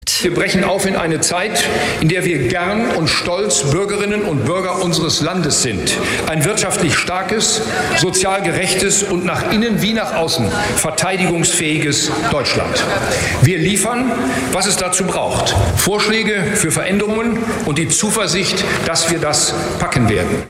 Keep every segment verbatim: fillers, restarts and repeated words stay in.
Wir brechen auf in eine Zeit, in der wir gern und stolz Bürgerinnen und Bürger unseres Landes sind. Ein wirtschaftlich starkes, sozial gerechtes und nach innen wie nach außen verteidigungsfähiges Deutschland. Wir liefern, was es dazu braucht. Vorschläge für Veränderungen und die Zuversicht, dass wir das packen werden.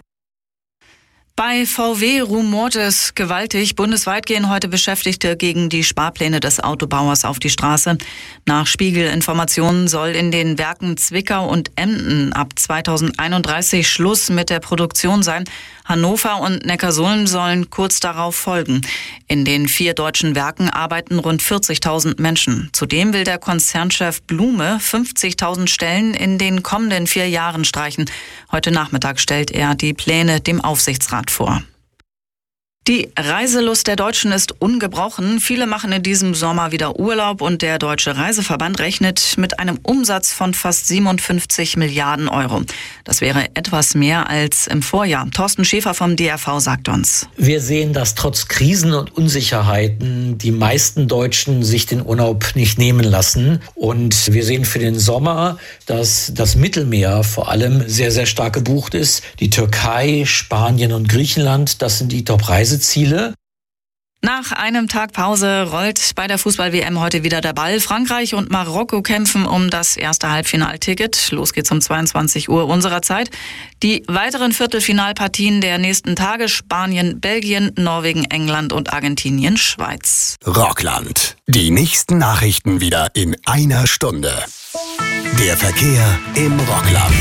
Bei V W rumort es gewaltig. Bundesweit gehen heute Beschäftigte gegen die Sparpläne des Autobauers auf die Straße. Nach Spiegel-Informationen soll in den Werken Zwickau und Emden ab zweitausendeinunddreißig Schluss mit der Produktion sein. Hannover und Neckarsulm sollen kurz darauf folgen. In den vier deutschen Werken arbeiten rund vierzigtausend Menschen. Zudem will der Konzernchef Blume fünfzigtausend Stellen in den kommenden vier Jahren streichen. Heute Nachmittag stellt er die Pläne dem Aufsichtsrat vor. Die Reiselust der Deutschen ist ungebrochen. Viele machen in diesem Sommer wieder Urlaub und der Deutsche Reiseverband rechnet mit einem Umsatz von fast siebenundfünfzig Milliarden Euro. Das wäre etwas mehr als im Vorjahr. Thorsten Schäfer vom D R V sagt uns: Wir sehen, dass trotz Krisen und Unsicherheiten die meisten Deutschen sich den Urlaub nicht nehmen lassen. Und wir sehen für den Sommer, dass das Mittelmeer vor allem sehr, sehr stark gebucht ist. Die Türkei, Spanien und Griechenland, das sind die Top-Reiseziele. Ziele. Nach einem Tag Pause rollt bei der Fußball-W M heute wieder der Ball. Frankreich und Marokko kämpfen um das erste Halbfinalticket. Los geht's um zweiundzwanzig Uhr unserer Zeit. Die weiteren Viertelfinalpartien der nächsten Tage: Spanien, Belgien, Norwegen, England und Argentinien, Schweiz. Rockland. Die nächsten Nachrichten wieder in einer Stunde. Der Verkehr im Rockland.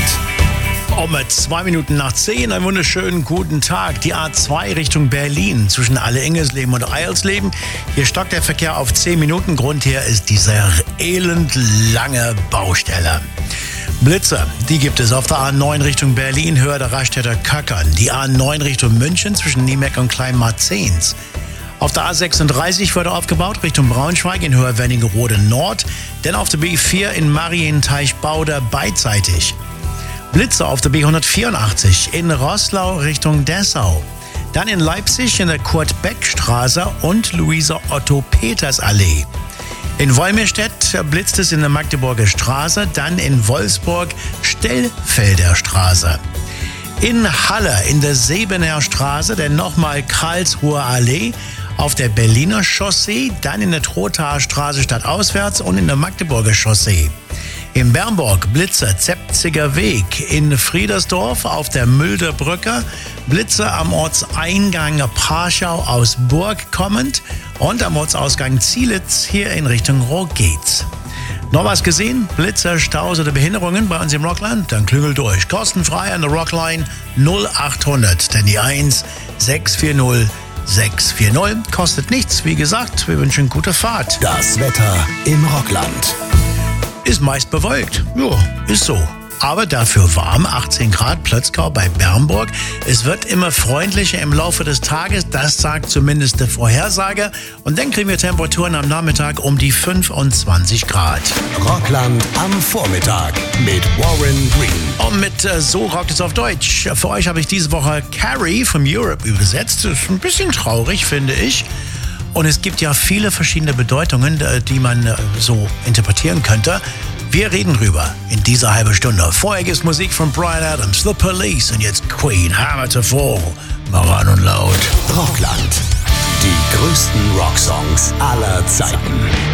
Um zwei Minuten nach zehn, einen wunderschönen guten Tag. Die A zwei Richtung Berlin zwischen Alle-Ingersleben und Eilsleben. Hier stockt der Verkehr auf zehn Minuten. Grund hier ist diese elend lange Baustelle. Blitzer, die gibt es auf der A neun Richtung Berlin, Höhe der Raststätter Köckern. Die A neun Richtung München zwischen Niemeck und Kleinmarzens. Auf der A sechsunddreißig wurde aufgebaut Richtung Braunschweig in Höhe Wernigerode Nord. Denn auf der B vier in Marienteich-Bauder beidseitig. Blitzer auf der B hundertvierundachtzig in Roßlau Richtung Dessau. Dann in Leipzig in der Kurt-Beck-Straße und Luise-Otto-Peters-Allee. In Wolmirstedt blitzt es in der Magdeburger Straße, dann in Wolfsburg Stellfelder Straße. In Halle in der Sebener Straße, dann nochmal Karlsruher Allee, auf der Berliner Chaussee, dann in der Trothaer Straße stadtauswärts und in der Magdeburger Chaussee. In Bernburg Blitzer Zepziger Weg, in Friedersdorf auf der Mülder Brücke, Blitzer am Ortseingang Parschau aus Burg kommend und am Ortsausgang Zielitz hier in Richtung Rogetz. Noch was gesehen? Blitzer, Staus oder Behinderungen bei uns im Rockland? Dann klüngel durch. Kostenfrei an der Rockline null achthundert, denn die eins sechs vier null sechs vier null kostet nichts. Wie gesagt, wir wünschen gute Fahrt. Das Wetter im Rockland. Ist meist bewölkt. Ja, ist so. Aber dafür warm, achtzehn Grad, Plötzkau bei Bernburg. Es wird immer freundlicher im Laufe des Tages, das sagt zumindest der Vorhersage. Und dann kriegen wir Temperaturen am Nachmittag um die fünfundzwanzig Grad. Rockland am Vormittag mit Warren Green. Und mit äh, So rockt es auf Deutsch. Für euch habe ich diese Woche Carrie from Europe übersetzt. Das ist ein bisschen traurig, finde ich. Und es gibt ja viele verschiedene Bedeutungen, die man so interpretieren könnte. Wir reden drüber in dieser halben Stunde. Vorher gibt es Musik von Bryan Adams, The Police und jetzt Queen, Hammer to Fall. Mal ran und laut. Rockland. Die größten Rocksongs aller Zeiten.